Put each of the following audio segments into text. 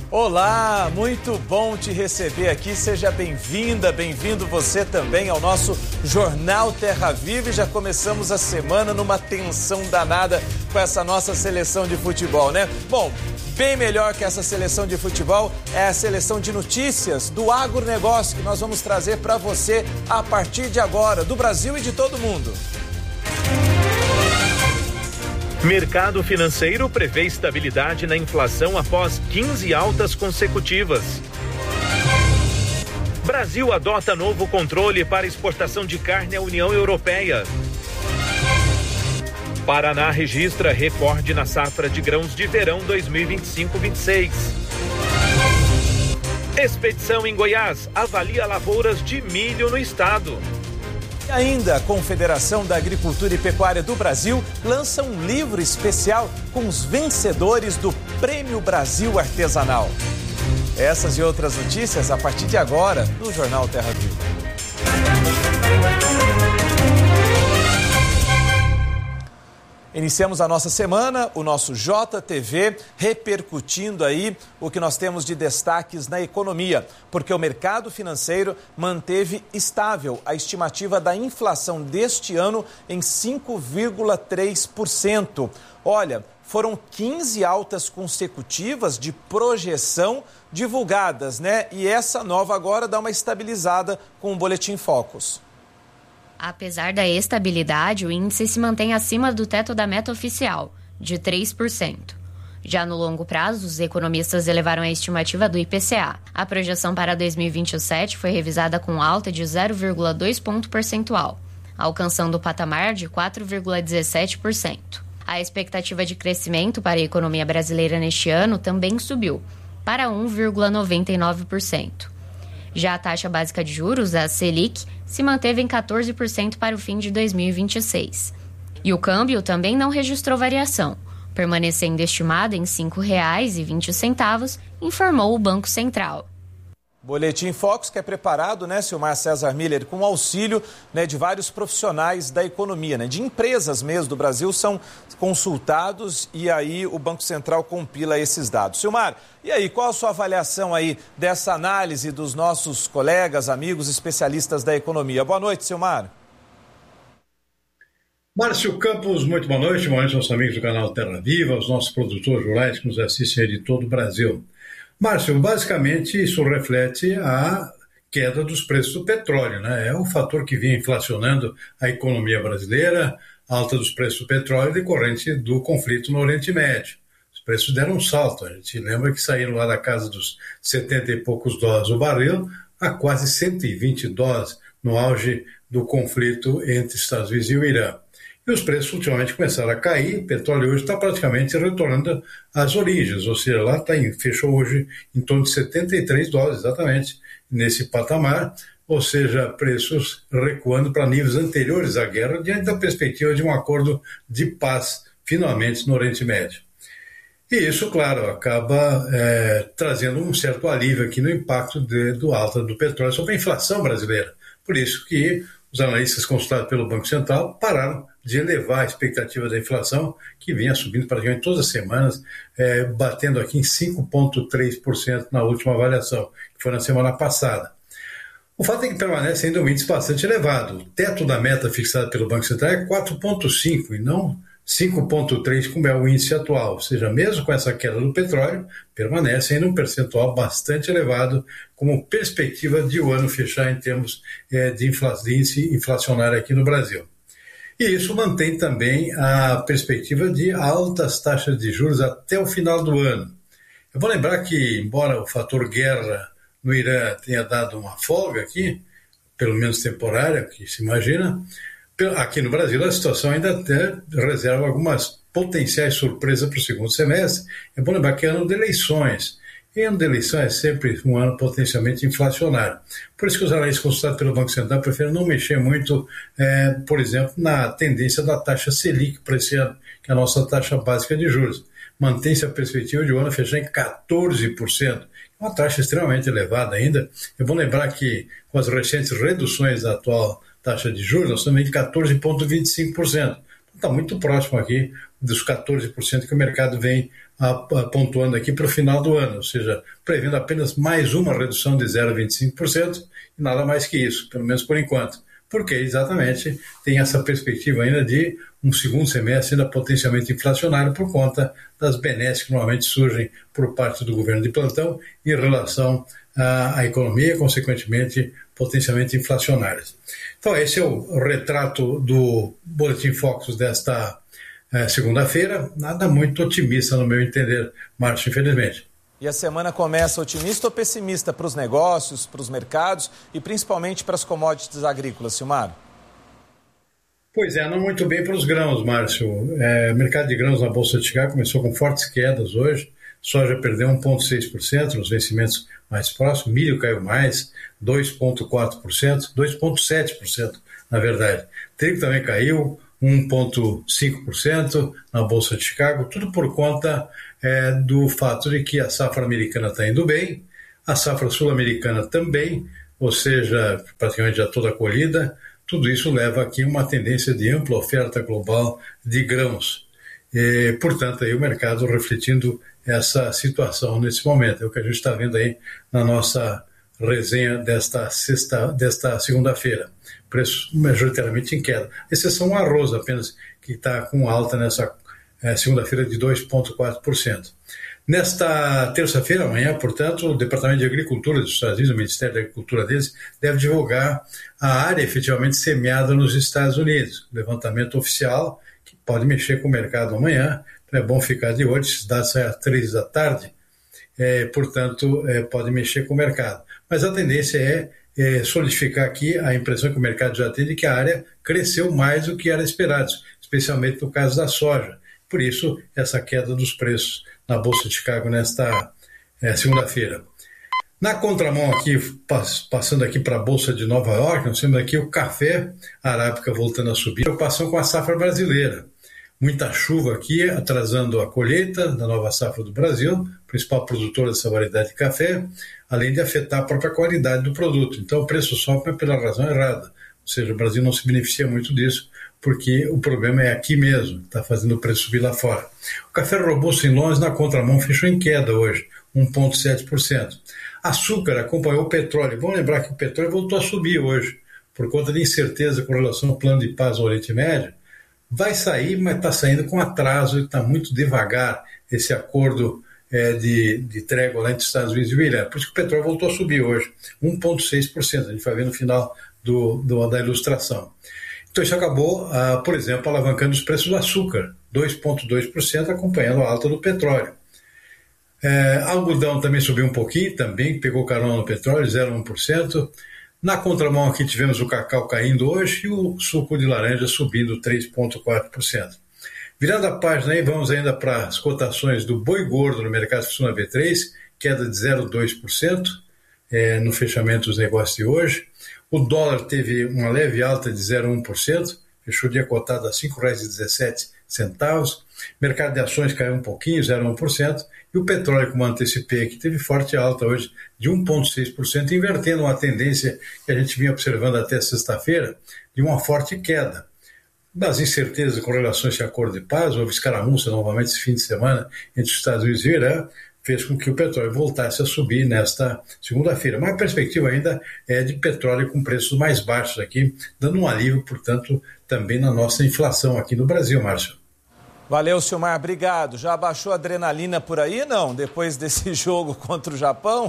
Olá, muito bom te receber aqui, seja bem-vinda, bem-vindo você também ao nosso Jornal Terra Viva. E já começamos a semana numa tensão danada com essa nossa seleção de futebol, né? Bom, bem melhor que essa seleção de futebol é a seleção de notícias do agronegócio que nós vamos trazer para você a partir de agora, do Brasil e de todo mundo. Mercado financeiro prevê estabilidade na inflação após 15 altas consecutivas. Brasil adota novo controle para exportação de carne à União Europeia. Paraná registra recorde na safra de grãos de verão 2025-26. Expedição em Goiás avalia lavouras de milho no estado. E ainda, a Confederação da Agricultura e Pecuária do Brasil lança um livro especial com os vencedores do Prêmio Brasil Artesanal. Essas e outras notícias a partir de agora no Jornal Terra Viva. Iniciamos a nossa semana, o nosso JTV, repercutindo aí o que nós temos de destaques na economia, porque o mercado financeiro manteve estável a estimativa da inflação deste ano em 5,3%. Olha, foram 15 altas consecutivas de projeção divulgadas, né? E essa nova agora dá uma estabilizada com o Boletim Focus. Apesar da estabilidade, o índice se mantém acima do teto da meta oficial, de 3%. Já no longo prazo, os economistas elevaram a estimativa do IPCA. A projeção para 2027 foi revisada com alta de 0,2 ponto percentual, alcançando o patamar de 4,17%. A expectativa de crescimento para a economia brasileira neste ano também subiu, para 1,99%. Já a taxa básica de juros, a Selic, se manteve em 14% para o fim de 2026. E o câmbio também não registrou variação, permanecendo estimado em R$ 5,20, informou o Banco Central. Boletim Focus que é preparado, né, Silmar César Miller, com auxílio, né, de vários profissionais da economia, né, de empresas mesmo do Brasil, são consultados e aí o Banco Central compila esses dados. Silmar, e aí, qual a sua avaliação aí dessa análise dos nossos colegas, amigos, especialistas da economia? Boa noite, Silmar. Márcio Campos, muito boa noite aos nossos amigos do canal Terra Viva, aos nossos produtores rurais que nos assistem aí de todo o Brasil. Márcio, basicamente isso reflete a queda dos preços do petróleo, né? É um fator que vinha inflacionando a economia brasileira, a alta dos preços do petróleo decorrente do conflito no Oriente Médio. Os preços deram um salto, a gente lembra que saíram lá da casa dos 70 e poucos dólares o barril a quase 120 dólares no auge do conflito entre Estados Unidos e o Irã. E os preços ultimamente começaram a cair, o petróleo hoje está praticamente retornando às origens, ou seja, lá fechou hoje em torno de 73 dólares, exatamente, nesse patamar, ou seja, preços recuando para níveis anteriores à guerra, diante da perspectiva de um acordo de paz, finalmente, no Oriente Médio. E isso, claro, acaba trazendo um certo alívio aqui no impacto do alta do petróleo sobre a inflação brasileira. Por isso que os analistas consultados pelo Banco Central pararam de elevar a expectativa da inflação, que vinha subindo praticamente todas as semanas, batendo aqui em 5,3% na última avaliação, que foi na semana passada. O fato é que permanece ainda um índice bastante elevado. O teto da meta fixada pelo Banco Central é 4,5% e não 5,3% como é o índice atual. Ou seja, mesmo com essa queda do petróleo, permanece ainda um percentual bastante elevado como perspectiva de o ano fechar em termos de índice inflacionário aqui no Brasil. E isso mantém também a perspectiva de altas taxas de juros até o final do ano. Eu vou lembrar que, embora o fator guerra no Irã tenha dado uma folga aqui, pelo menos temporária, que se imagina, aqui no Brasil a situação ainda até reserva algumas potenciais surpresas para o segundo semestre. É bom lembrar que é ano de eleições. E ano de eleição é sempre um ano potencialmente inflacionário. Por isso que os analistas consultados pelo Banco Central preferem não mexer muito, por exemplo, na tendência da taxa Selic para esse ano, que é a nossa taxa básica de juros. Mantém-se a perspectiva de o ano fechar em 14%. Uma taxa extremamente elevada ainda. É bom lembrar que com as recentes reduções da atual taxa de juros, nós estamos em 14,25%. Está muito próximo aqui dos 14% que o mercado vem pontuando aqui para o final do ano, ou seja, prevendo apenas mais uma redução de 0,25% e nada mais que isso, pelo menos por enquanto. Porque exatamente tem essa perspectiva ainda de um segundo semestre ainda potencialmente inflacionário por conta das benesses que normalmente surgem por parte do governo de plantão em relação à economia, consequentemente potencialmente inflacionárias. Então esse é o retrato do Boletim Focus desta segunda-feira, nada muito otimista no meu entender, Márcio, infelizmente. E a semana começa otimista ou pessimista para os negócios, para os mercados e principalmente para as commodities agrícolas, Silmar? Pois é, não muito bem para os grãos, Márcio. O mercado de grãos na Bolsa de Chicago começou com fortes quedas hoje. Soja perdeu 1,6% nos vencimentos mais próximos. Milho caiu mais, 2,4%, 2,7% na verdade. Trigo também caiu, 1,5% na Bolsa de Chicago, tudo por conta do fato de que a safra americana está indo bem, a safra sul-americana também, ou seja, praticamente já toda colhida. Tudo isso leva aqui uma tendência de ampla oferta global de grãos. E, portanto, aí o mercado refletindo essa situação nesse momento. É o que a gente está vendo aí na nossa resenha desta segunda-feira. Preços majoritariamente em queda. Exceção o arroz apenas, que está com alta nessa segunda-feira de 2,4%. Nesta terça-feira, amanhã, portanto, o Departamento de Agricultura dos Estados Unidos, o Ministério da Agricultura deles, deve divulgar a área efetivamente semeada nos Estados Unidos. Levantamento oficial, que pode mexer com o mercado amanhã, então é bom ficar de olho, esses dados saem às 3 da tarde, portanto, pode mexer com o mercado. Mas a tendência é solidificar aqui a impressão que o mercado já tem de que a área cresceu mais do que era esperado, especialmente no caso da soja. Por isso, essa queda dos preços na Bolsa de Chicago nesta segunda-feira. Na contramão aqui, passando aqui para a Bolsa de Nova York, nós temos aqui o café arábica voltando a subir, preocupação com a safra brasileira. Muita chuva aqui, atrasando a colheita da nova safra do Brasil, principal produtora dessa variedade de café, além de afetar a própria qualidade do produto. Então o preço sobe pela razão errada, ou seja, o Brasil não se beneficia muito disso, porque o problema é aqui mesmo, está fazendo o preço subir lá fora. O café robusto em Londres, na contramão, fechou em queda hoje, 1,7%. Açúcar acompanhou o petróleo. Vamos lembrar que o petróleo voltou a subir hoje, por conta de incerteza com relação ao plano de paz no Oriente Médio. Vai sair, mas está saindo com atraso, está muito devagar esse acordo de trégua lá entre os Estados Unidos e o Irã. Por isso que o petróleo voltou a subir hoje, 1,6%. A gente vai ver no final da ilustração. Então isso acabou, por exemplo, alavancando os preços do açúcar, 2,2%, acompanhando a alta do petróleo. Algodão também subiu um pouquinho, também pegou carona no petróleo, 0,1%. Na contramão aqui tivemos o cacau caindo hoje e o suco de laranja subindo 3,4%. Virando a página aí, vamos ainda para as cotações do boi gordo no mercado funciona B3, queda de 0,2% no fechamento dos negócios de hoje. O dólar teve uma leve alta de 0,1%, fechou o dia cotado a R$ 5,17. Mercado de ações caiu um pouquinho, 0,1%, e o petróleo, como antecipei aqui, teve forte alta hoje de 1,6%, invertendo uma tendência que a gente vinha observando até sexta-feira, de uma forte queda. Das incertezas com relação a esse acordo de paz, houve escaramuça novamente esse fim de semana entre os Estados Unidos e o Irã, fez com que o petróleo voltasse a subir nesta segunda-feira. Mas a perspectiva ainda é de petróleo com preços mais baixos aqui, dando um alívio, portanto, também na nossa inflação aqui no Brasil, Márcio. Valeu, Silmar, obrigado. Já baixou a adrenalina por aí, não? Depois desse jogo contra o Japão?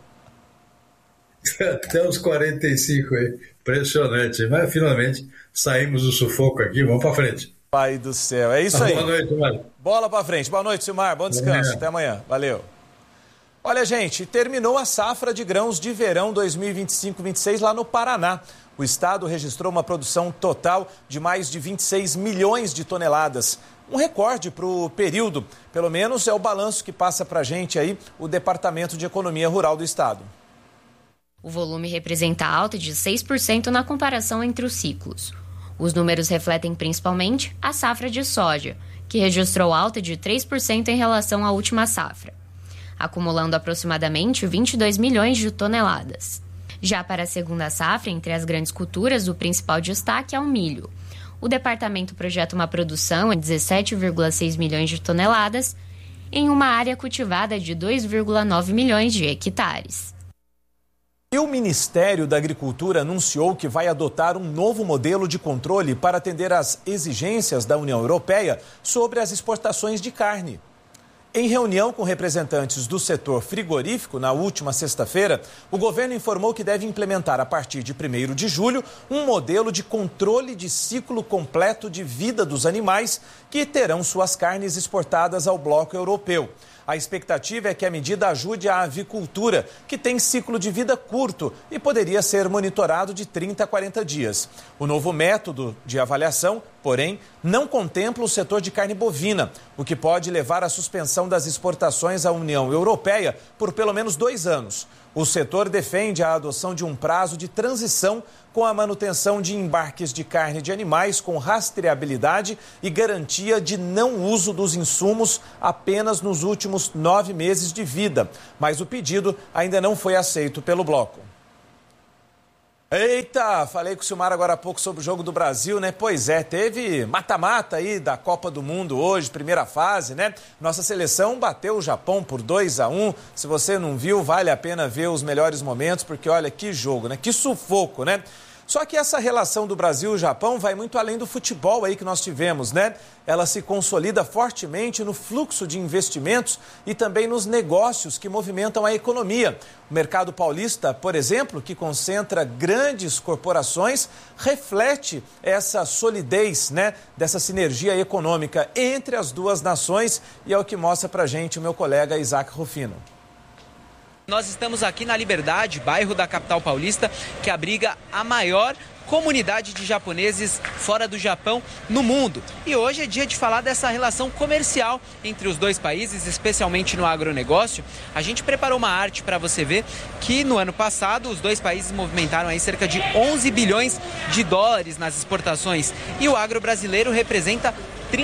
Até os 45 aí, impressionante. Mas finalmente saímos do sufoco aqui, vamos para frente. Pai do céu, é isso aí. Boa noite, Silmar. Bola para frente. Boa noite, Silmar. Bom descanso. Até amanhã. Valeu. Olha, gente, terminou a safra de grãos de verão 2025-26 lá no Paraná. O estado registrou uma produção total de mais de 26 milhões de toneladas. Um recorde para o período, pelo menos é o balanço que passa para a gente aí o Departamento de Economia Rural do estado. O volume representa alta de 6% na comparação entre os ciclos. Os números refletem principalmente a safra de soja, que registrou alta de 3% em relação à última safra, acumulando aproximadamente 22 milhões de toneladas. Já para a segunda safra, entre as grandes culturas, o principal destaque é o milho. O departamento projeta uma produção de 17,6 milhões de toneladas, em uma área cultivada de 2,9 milhões de hectares. E o Ministério da Agricultura anunciou que vai adotar um novo modelo de controle para atender às exigências da União Europeia sobre as exportações de carne. Em reunião com representantes do setor frigorífico na última sexta-feira, o governo informou que deve implementar a partir de 1º de julho um modelo de controle de ciclo completo de vida dos animais que terão suas carnes exportadas ao bloco europeu. A expectativa é que a medida ajude a avicultura, que tem ciclo de vida curto e poderia ser monitorado de 30 a 40 dias. O novo método de avaliação, porém, não contempla o setor de carne bovina, o que pode levar à suspensão das exportações à União Europeia por pelo menos 2 anos. O setor defende a adoção de um prazo de transição com a manutenção de embarques de carne de animais com rastreabilidade e garantia de não uso dos insumos apenas nos últimos 9 meses de vida. Mas o pedido ainda não foi aceito pelo bloco. Eita, falei com o Silmar agora há pouco sobre o jogo do Brasil, né? Pois é, teve mata-mata aí da Copa do Mundo hoje, primeira fase, né? Nossa seleção bateu o Japão por 2-1. Se você não viu, vale a pena ver os melhores momentos, porque olha que jogo, né? Que sufoco, né? Só que essa relação do Brasil e o Japão vai muito além do futebol aí que nós tivemos, né? Ela se consolida fortemente no fluxo de investimentos e também nos negócios que movimentam a economia. O mercado paulista, por exemplo, que concentra grandes corporações, reflete essa solidez, né? Dessa sinergia econômica entre as duas nações e é o que mostra pra gente o meu colega Isaac Rufino. Nós estamos aqui na Liberdade, bairro da capital paulista, que abriga a maior comunidade de japoneses fora do Japão no mundo. E hoje é dia de falar dessa relação comercial entre os dois países, especialmente no agronegócio. A gente preparou uma arte para você ver que no ano passado os dois países movimentaram aí cerca de 11 bilhões de dólares nas exportações. E o agro brasileiro representa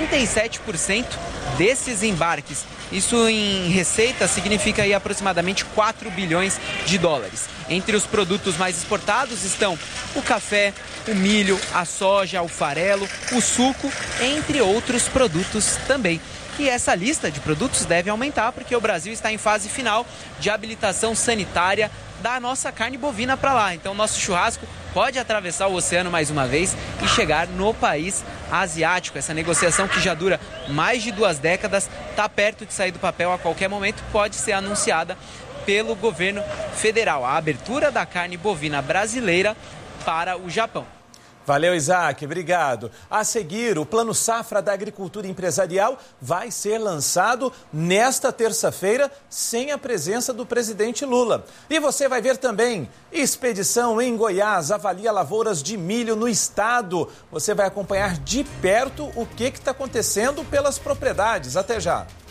37% desses embarques. Isso em receita significa aí aproximadamente 4 bilhões de dólares. Entre os produtos mais exportados estão o café, o milho, a soja, o farelo, o suco, entre outros produtos também. E essa lista de produtos deve aumentar porque o Brasil está em fase final de habilitação sanitária da nossa carne bovina para lá. Então, nosso churrasco pode atravessar o oceano mais uma vez e chegar no país asiático. Essa negociação que já dura mais de 2 décadas está perto de sair do papel a qualquer momento, pode ser anunciada pelo governo federal. A abertura da carne bovina brasileira para o Japão. Valeu, Isaac, obrigado. A seguir, o Plano Safra da Agricultura Empresarial vai ser lançado nesta terça-feira, sem a presença do presidente Lula. E você vai ver também, expedição em Goiás avalia lavouras de milho no estado. Você vai acompanhar de perto o que está acontecendo pelas propriedades. Até já.